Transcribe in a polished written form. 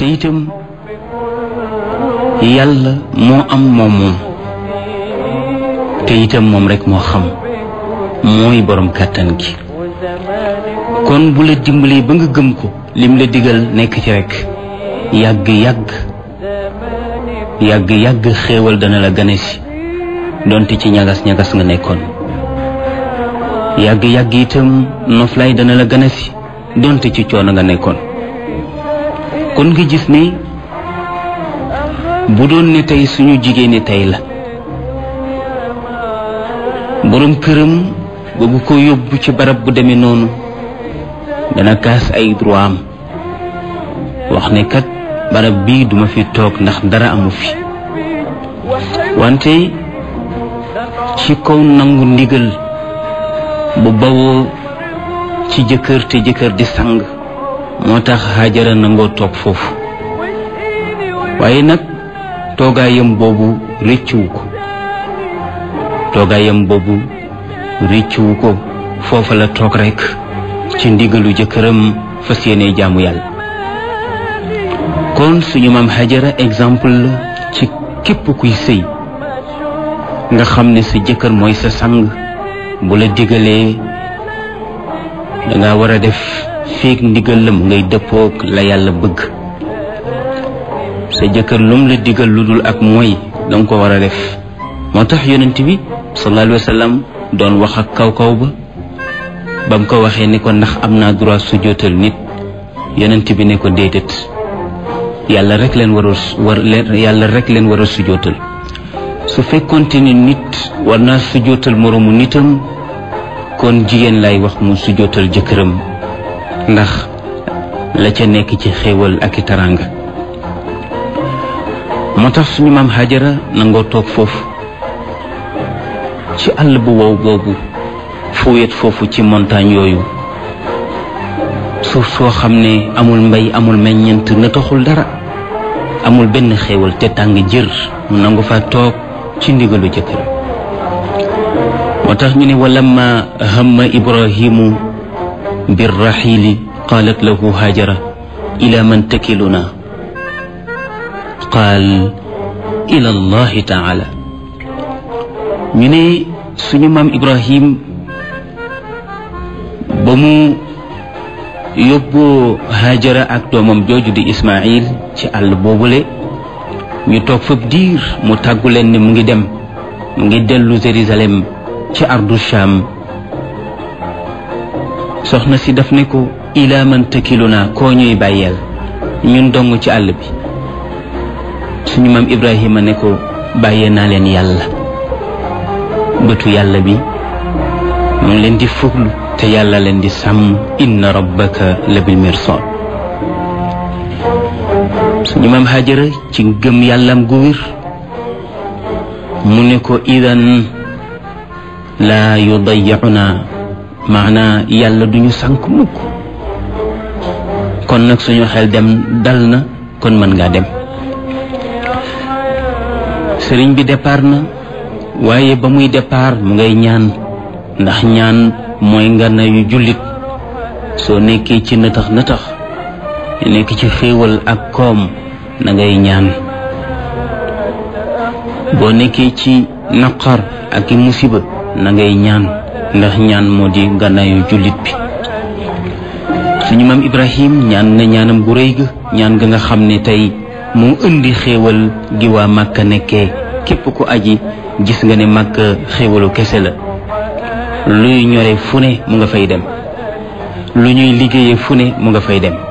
te itam yàlla moo am moom te itam moom rek moo xam mooy borom kàttan gi kon bu la dimbalee ba nga gëm ko lim la digal nekk ci rek yàgg xéewal dana la gane si donte ci ñagas-ñagas nga nekkoon yàgg itam noflaay dana la gane si donte ci coono nga nekkoon kon nga gis ne bu doon ne tey suñu jigéeni tey la borom këram bëgg ko yóbbu ci barab bu demee noonu dana kaas ay droit am wax ne kat barab bii duma fi toog ndax dara amu fi wante ci kaw nangu ndigal bu bawoo ci jëkkër te jëkkër di sang moo tax Hajara nangoo toog foofu waaye nag toogaayam boobu rëccuwu ko foofa la toog rekk ci ndigalu jëkkëram fas yéene jaamu yàlla kon suñu maam Hajara exemple la ci képp kuy sëy nga xam ne sa jëkkër mooy sa sang bu la digalee danga war a def feek ndigal la mu ngay dëppook la yàlla bëgg sa jëkkër lum la digal lu dul ak mooy danga ko war a def moo tax yonent bi sallallahu alayhi wa sallam doon wax ak kaw ba mu ko waxee ni ko ndax am naa droit sujjóotal nit yonent bi ne ko déedéet yàlla rek leen war a sujjóotal su fekkoonte ni nit war naa sujjóotal moroomu nitam kon jigéen lay wax mu sujjóotal jëkkëram ndax la ca nekk ci xéewal ak i taraanga moo tax suñu maam Hajara nangoo toog foofu ci àll bu wow boobu fu wet foofu ci montagne yooyu suuf soo xam ne amul mbay amul meññent na taxul dara amul benn xéewal te tàng jër mu nangu fa toog ci ndigalu jëkkër moo tax ñu ne walamma hamma ibrahimu birraxiili qaalat lahu Hajara ila man takiluna qaal ila allahi taala ñu ne suñu maam Ibrahim ba mu yóbboo Hajara ak doomam jooju di Ismaïl ci àll boobule ñu toog fab diir mu tàggu leen ne mu ngi dem mu ngi dellu Jérusalem ci ardu Sham soxna si daf ne ko ila man takiluna koo ñuy bàyyeel ñun dong ci àll bi suñu maam Ibrahima ne ko bàyyee naa leen yàlla bëtu yàlla bi mu ngi leen di fuglu te yàlla leen di sàmm inna rabbaka la bil mirsad suñu maam Hajara ci gëm yàllam gu wér mu ne ko idan laa yudayyuna maana yàlla duñu sànk mukk kon nag suñu xel dal na kon mën ngaa dem sëriñ bi départ na waaye ba muy départ mu ngay ñaan ndax ñaan mooy ngana yu jullit soo nekkee ci nëtax nekk ci xéewal ak koom na ngay ñaan boo nekkee ci naqar ak i musiba na ngay ñaan ndax ñaan moo di ngana yu jullit bi suñu maam Ibrahim ñaan na ñaanam gu rëy ga ñaan ga nga xam ne tey moo indi xéewal gi waa Màkka nekkee képp ku aji gis nga ne Màkka xéewalu kese la luy ñore fu ne mu nga fay dem lu ñuy liggéeyee fu ne mu nga fay dem